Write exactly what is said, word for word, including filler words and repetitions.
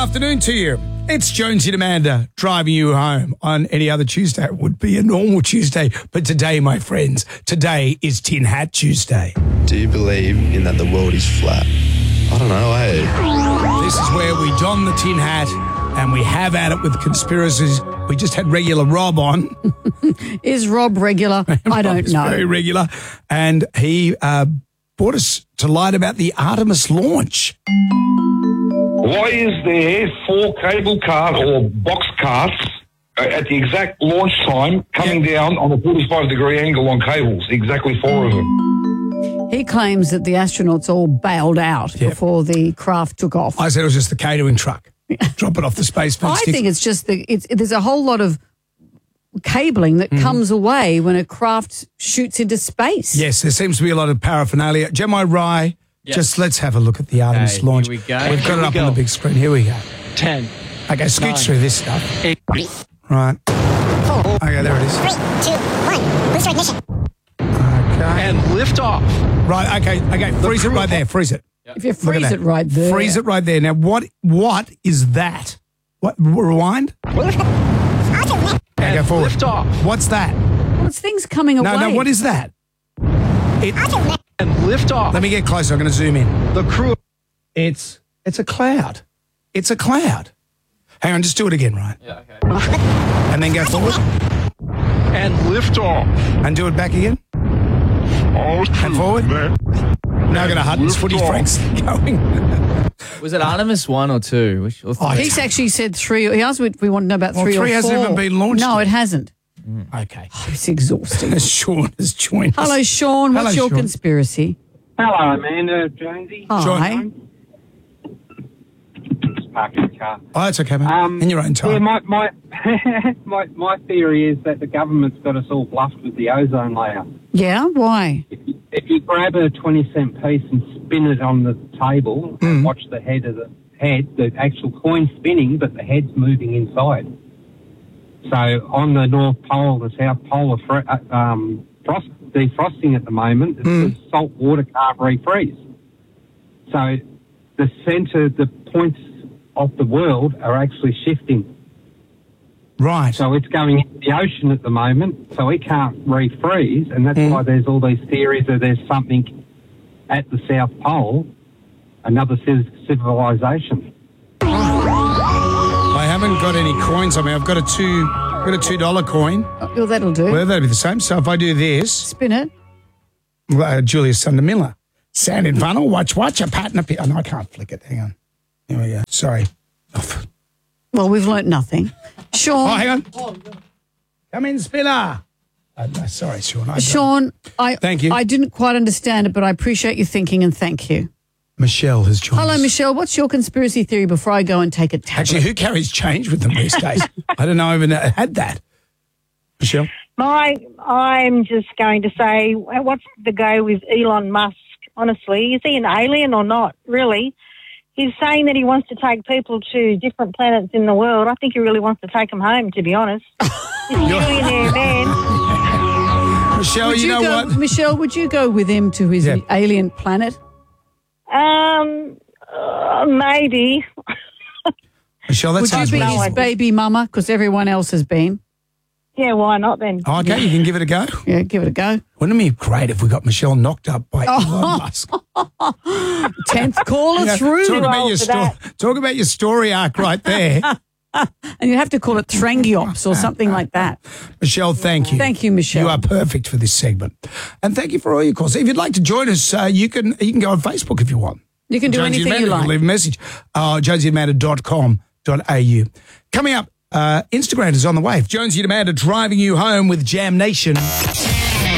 afternoon to you. It's Jonesy and Amanda driving you home. On any other Tuesday, it would be a normal Tuesday. But today, my friends, today is Tin Hat Tuesday. Do you believe in that the world is flat? I don't know, eh? This is where we don the tin hat and we have at it with conspiracies. We just had regular Rob on. Is Rob regular? I don't Rob's know. Very regular. And he uh, brought us to light about the Artemis launch. Why is there four cable cars or box carts uh, at the exact launch time coming Yeah. down on a forty-five degree angle on cables? Exactly four of them. He claims that the astronauts all bailed out Yeah. before the craft took off. I said it was just the catering truck. Drop it off the space. I think it's just the it's there's a whole lot of cabling that comes away when a craft shoots into space. Yes, there seems to be a lot of paraphernalia. Gemma Rye, Yes. just let's have a look at the Artemis Okay, launch. here we go. We've got Here it we up go. on the big screen. Here we go. Ten. Okay, scoot Nine. through this stuff. Eight. Right. Okay, there it is. Three, two, one. Booster ignition. Okay. And lift off. Right, okay, okay. Freeze it right there. Freeze it. If you Look at freeze that. it right there. Freeze it right there. Now, what what is that? What? Rewind? Okay, And go forward. lift off. What's that? Well, it's things coming away. No, no, what is that? It, And lift off. let me get closer. I'm going to zoom in. The crew. It's it's a cloud. It's a cloud. Hang on, just do it again, right? Yeah, okay. And then go forward And lift off. and do it back again. And forward. Now I'm going to Hutton's footy Frank's going. Was it Artemis one or two? Which, or Oh, three? He's actually said three. He asked if we want to know about Well, three, three or hasn't four. even been launched No, yet. it hasn't. Okay. It's exhausting. Sean has joined us. Hello, Sean. What's Hello, your Sean. conspiracy? Hello, Amanda, Jonesy. Hi. Just parking the car. Oh, that's okay, man. Um, In your own time. Yeah, my my, my my theory is that the government's got us all bluffed with the ozone layer. Yeah, why? If you, if you grab a twenty cent piece and spin it on the table Mm. and watch the head of the head, the actual coin spinning, but the head's moving inside. So on the North Pole, the South Pole are fr- uh, um, frost, defrosting at the moment. It's Mm. the salt water can't refreeze. So the centre, the points of the world are actually shifting. Right. So it's going into the ocean at the moment, so it can't refreeze, and that's Mm. why there's all these theories that there's something at the South Pole, another civ- civilization. I haven't got any coins on me. I've got a two, got a two dollar coin. Oh, that'll do. Well, that'd be the same. So if I do this, Spin it. uh, Julius Sunder Miller, sound in funnel, watch, watch, a pattern appear. Oh, no, I can't flick it. Hang on. Here we go. Sorry. Oh, Well, we've learnt nothing. Sean. hang on. Come in, spinner. Uh, no, sorry, Sean. I Sean, I Thank you. I didn't quite understand it, but I appreciate your thinking and thank you. Michelle has joined Hello, us. Michelle. What's your conspiracy theory before I go and take a tablet? Actually, who carries change with them these days? I don't know. I even had that. Michelle? My, I'm just going to say, what's the go with Elon Musk? Honestly, is he an alien or not? Really, he's saying that he wants to take people to different planets in the world. I think he really wants to take them home. To be honest, he's a billionaire man. Michelle, Would you, know go, what? Michelle, would you go with him to his Yeah. alien planet? Um, uh, maybe. Michelle, that Would you sounds be really his reasonable. baby mama? Because everyone else has been. Yeah, why not then? Oh, okay, you can give it a go. Yeah, give it a go. Wouldn't it be great if we got Michelle knocked up by Oh. Elon Musk? Tenth caller You know, through. talk about roll your for story. that. Talk about your story arc right there, And you have to call it Trangiops or something like that. Michelle. Thank you. Thank you, Michelle. You are perfect for this segment, and thank you for all your calls. If you'd like to join us, uh, you can you can go on Facebook if you want. You can do Jonesy anything and you Amanda, like. Leave a message. Uh, jonesy and amanda dot com dot a u. Coming up, uh, Instagram is on the way. Jonesy and Amanda driving you home with Jam Nation.